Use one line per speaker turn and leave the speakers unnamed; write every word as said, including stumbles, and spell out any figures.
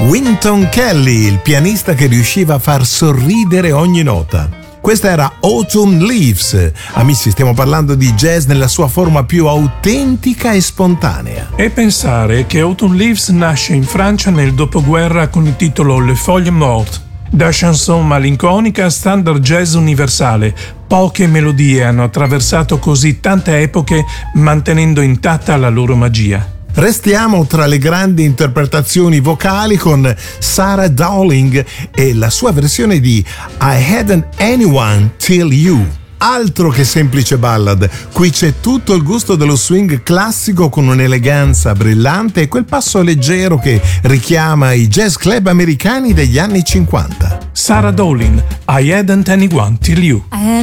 Wynton Kelly, il pianista che riusciva a far sorridere ogni nota. Questa era Autumn Leaves. Amici, stiamo parlando di jazz nella sua forma più autentica e spontanea.
E pensare che Autumn Leaves nasce in Francia nel dopoguerra con il titolo Le Feuilles Mortes. Da chanson malinconica a standard jazz universale, poche melodie hanno attraversato così tante epoche mantenendo intatta la loro magia.
Restiamo tra le grandi interpretazioni vocali con Sarah Dowling e la sua versione di I Hadn't Anyone Till You. Altro che semplice ballad, qui c'è tutto il gusto dello swing classico con un'eleganza brillante e quel passo leggero che richiama i jazz club americani degli anni cinquanta.
Sarah Dowling, I Hadn't Anyone Till You.
I